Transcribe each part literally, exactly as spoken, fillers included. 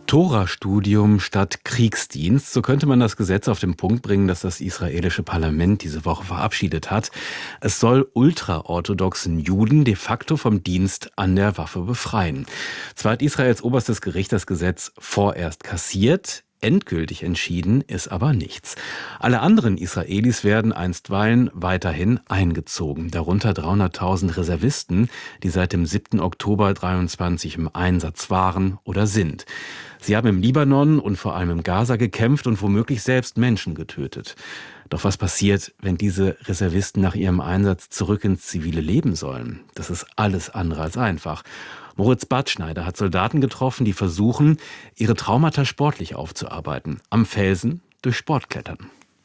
Tora-Studium statt Kriegsdienst. So könnte man das Gesetz auf den Punkt bringen, das das israelische Parlament diese Woche verabschiedet hat. Es soll ultraorthodoxen Juden de facto vom Dienst an der Waffe befreien. Zwar hat Israels oberstes Gericht das Gesetz vorerst kassiert, endgültig entschieden ist aber nichts. Alle anderen Israelis werden einstweilen weiterhin eingezogen, darunter dreihunderttausend Reservisten, die seit dem siebten Oktober dreiundzwanzig im Einsatz waren oder sind. Sie haben im Libanon und vor allem im Gaza gekämpft und womöglich selbst Menschen getötet. Doch was passiert, wenn diese Reservisten nach ihrem Einsatz zurück ins zivile Leben sollen? Das ist alles andere als einfach. Moritz Badschneider hat Soldaten getroffen, die versuchen, ihre Traumata sportlich aufzuarbeiten. Am Felsen durch Sportklettern.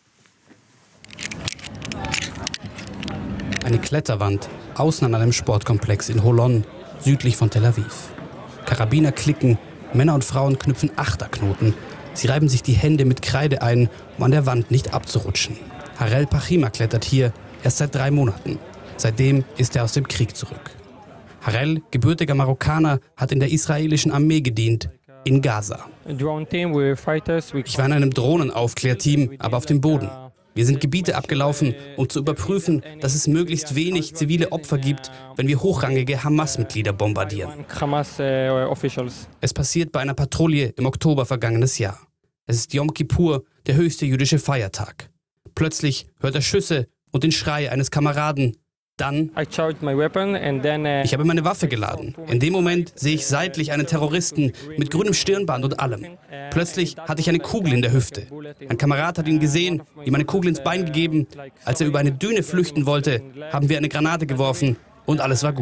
Eine Kletterwand außen an einem Sportkomplex in Holon, südlich von Tel Aviv. Karabiner klicken, Männer und Frauen knüpfen Achterknoten. Sie reiben sich die Hände mit Kreide ein, um an der Wand nicht abzurutschen. Harel Pachima klettert hier erst seit drei Monaten. Seitdem ist er aus dem Krieg zurück. Harel, gebürtiger Marokkaner, hat in der israelischen Armee gedient, in Gaza. Ich war in einem Drohnenaufklärteam, aber auf dem Boden. Wir sind Gebiete abgelaufen, um zu überprüfen, dass es möglichst wenig zivile Opfer gibt, wenn wir hochrangige Hamas-Mitglieder bombardieren. Es passiert bei einer Patrouille im Oktober vergangenes Jahr. Es ist Yom Kippur, der höchste jüdische Feiertag. Plötzlich hört er Schüsse und den Schrei eines Kameraden. Dann, ich habe meine Waffe geladen. In dem Moment sehe ich seitlich einen Terroristen mit grünem Stirnband und allem. Plötzlich hatte ich eine Kugel in der Hüfte. Ein Kamerad hat ihn gesehen, ihm eine Kugel ins Bein gegeben. Als er über eine Düne flüchten wollte, haben wir eine Granate geworfen und alles war gut.